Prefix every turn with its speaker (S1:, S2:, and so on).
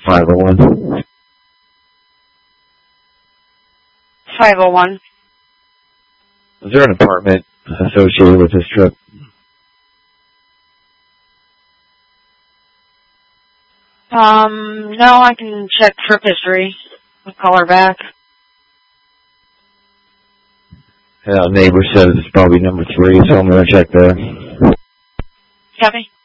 S1: 501.
S2: 501.
S1: Is there an apartment associated with this trip?
S2: No, I can check trip history. I'll call her back.
S1: Yeah, neighbor says it's probably number 3, so I'm going to check there.
S2: Copy.